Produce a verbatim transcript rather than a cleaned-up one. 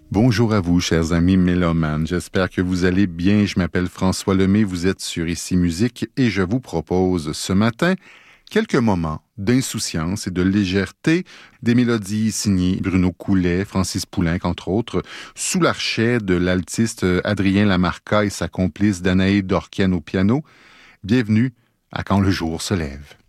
Bonjour à vous, chers amis mélomanes. J'espère que vous allez bien. Je m'appelle François Lemay, vous êtes sur Ici Musique et je vous propose ce matin quelques moments d'insouciance et de légèreté, des mélodies signées Bruno Coulet, Francis Poulenc, entre autres, sous l'archet de l'altiste Adrien Lamarca et sa complice Danae Dorkian au piano. Bienvenue à Quand le jour se lève.